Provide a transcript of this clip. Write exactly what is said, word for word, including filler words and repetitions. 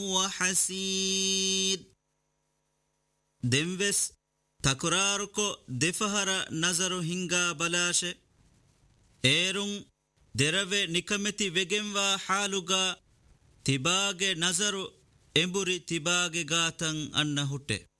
وحسير دموس تكراركو دفهر نظر هنگا بلاشه ایرون دروه نکمتی وگنوا حالوگا تباگ نظر ಎಂಬುರಿ ತಿಬಾಗೆ ಗಾತಂ ಅನ್ನ ಹುಟ್ಟೆ